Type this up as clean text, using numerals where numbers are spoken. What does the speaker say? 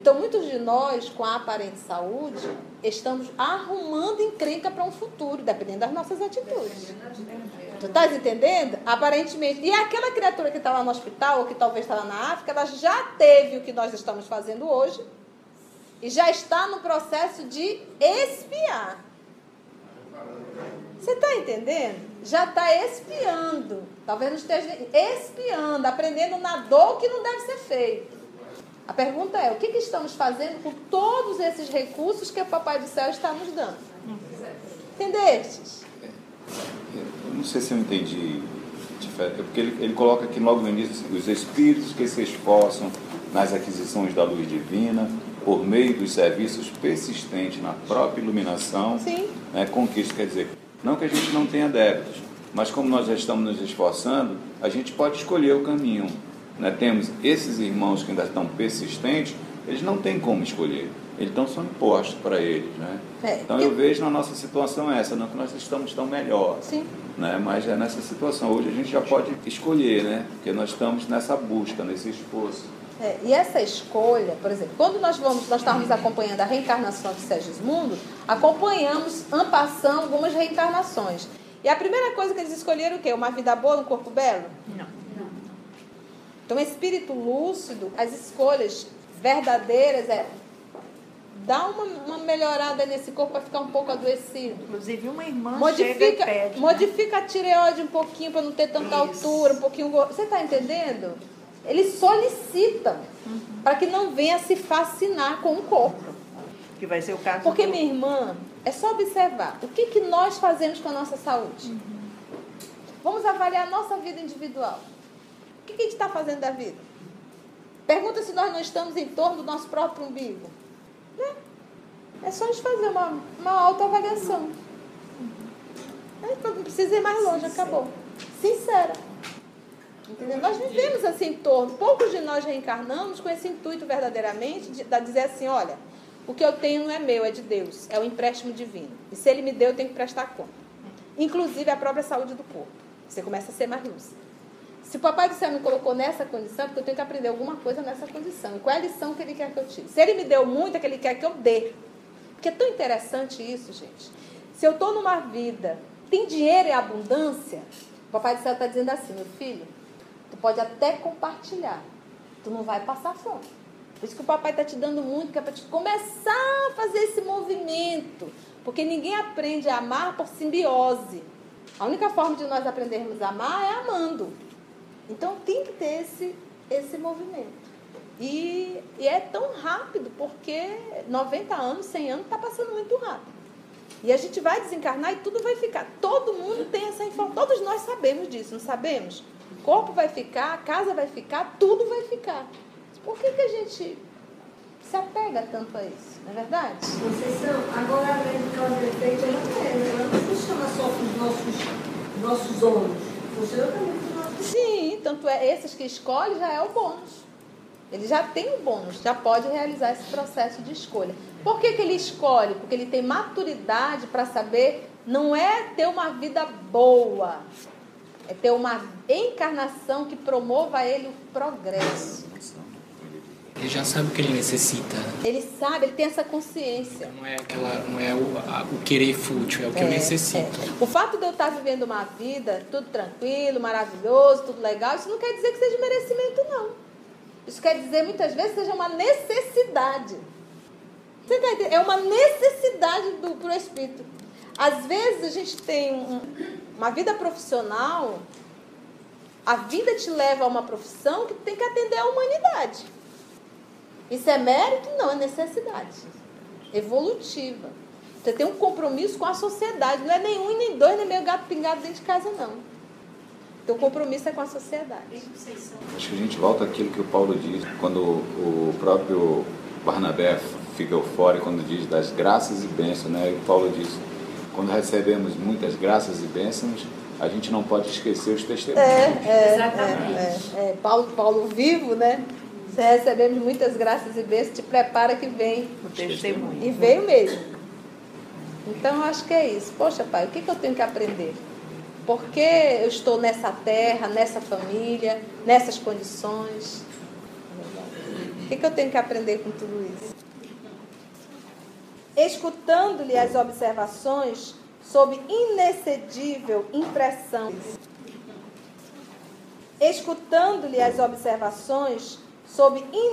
Então, muitos de nós, com a aparente saúde, estamos arrumando encrenca para um futuro, dependendo das nossas atitudes. Tu estás entendendo? Aparentemente. E aquela criatura que está lá no hospital, ou que talvez está lá na África, ela já teve o que nós estamos fazendo hoje e já está no processo de expiar. Você está entendendo? Já está expiando. Talvez não esteja expiando, aprendendo na dor que não deve ser feito. A pergunta é, o que estamos fazendo com todos esses recursos que o Papai do Céu está nos dando? Entendestes? Eu não sei se eu entendi. Porque ele coloca aqui logo no início assim, os espíritos que se esforçam nas aquisições da luz divina por meio dos serviços persistentes na própria iluminação, né, conquista. Quer dizer, não que a gente não tenha débitos, mas como nós já estamos nos esforçando, a gente pode escolher o caminho. Né? Temos esses irmãos que ainda estão persistentes, eles não têm como escolher, então são impostos para eles. Né? Então eu vejo na nossa situação essa, não que nós estamos tão melhor, né? Mas é nessa situação, hoje a gente já pode escolher, né? Porque nós estamos nessa busca, nesse esforço. E essa escolha, por exemplo, quando nós estávamos acompanhando a reencarnação de Segismundo, acompanhamos en passant algumas reencarnações. E a primeira coisa que eles escolheram o quê? Uma vida boa, um corpo belo? Não. Então, espírito lúcido, as escolhas verdadeiras dar uma melhorada nesse corpo para ficar um pouco adoecido. Inclusive, uma irmã chega e pede, modifica a tireoide um pouquinho para não ter tanta altura, um pouquinho... Você está entendendo? Eles solicitam para que não venha se fascinar com o corpo. Que vai ser o caso. Porque, minha irmã, é só observar o que nós fazemos com a nossa saúde. Vamos avaliar a nossa vida individual. O que a gente está fazendo da vida? Pergunta se nós não estamos em torno do nosso próprio umbigo. Né? É só a gente fazer uma autoavaliação. Não precisa ir mais longe, acabou. Sincera. Entendeu? Nós vivemos assim em torno. Poucos de nós reencarnamos com esse intuito verdadeiramente de dizer assim, olha, o que eu tenho não é meu, é de Deus. É um empréstimo divino. E se Ele me deu, eu tenho que prestar conta. Inclusive a própria saúde do corpo. Você começa a ser mais lúcido. Se o Papai do Céu me colocou nessa condição, é porque eu tenho que aprender alguma coisa nessa condição. E qual é a lição que Ele quer que eu tire? Se Ele me deu muito, é que Ele quer que eu dê. Porque é tão interessante isso, gente. Se eu estou numa vida, tem dinheiro e abundância, o Papai do Céu está dizendo assim, meu filho, tu pode até compartilhar, tu não vai passar fome. Por isso que o Papai está te dando muito, que é para te começar a fazer esse movimento. Porque ninguém aprende a amar por simbiose. A única forma de nós aprendermos a amar é amando. Então tem que ter esse movimento. E é tão rápido, porque 90 anos, 100 anos, está passando muito rápido. E a gente vai desencarnar e tudo vai ficar. Todo mundo tem essa informação. Todos nós sabemos disso, não sabemos? O corpo vai ficar, a casa vai ficar, tudo vai ficar. Por que a gente se apega tanto a isso? Não é verdade? Conceição, agora a lei de causa e efeito, ela não funciona só com os nossos ônus. Funciona também com os nossos... Sim, tanto é, esses que escolhem já é o bônus. Ele já tem o bônus, já pode realizar esse processo de escolha. Por que ele escolhe? Porque ele tem maturidade para saber, não é ter uma vida boa, é ter uma encarnação que promova a ele o progresso. Ele já sabe o que ele necessita. Ele sabe, ele tem essa consciência. Não é o querer fútil, é o que eu necessito. O fato de eu estar vivendo uma vida tudo tranquilo, maravilhoso, tudo legal, isso não quer dizer que seja merecimento, não. Isso quer dizer, muitas vezes, que seja uma necessidade. Você está entendendo? É uma necessidade para o espírito. Às vezes, a gente tem uma vida profissional, a vida te leva a uma profissão que tem que atender à humanidade. Isso é mérito? Não, é necessidade evolutiva. Você tem um compromisso com a sociedade. Não é nem um, nem dois, nem meio gato pingado dentro de casa, não. Teu compromisso é com a sociedade. Acho que a gente volta àquilo que o Paulo diz, quando o próprio Barnabé fica eufórico, quando diz das graças e bênçãos, né? E o Paulo diz, quando recebemos muitas graças e bênçãos, a gente não pode esquecer os testemunhos. Exatamente. Paulo vivo, né? Se recebemos muitas graças e bênçãos, te prepara que vem o testemunho. E veio mesmo. Então, eu acho que é isso. Poxa, pai, o que eu tenho que aprender? Por que eu estou nessa terra, nessa família, nessas condições? que eu tenho que aprender com tudo isso? Escutando-lhe as observações sob inexcedível impressão. Escutando-lhe as observações sob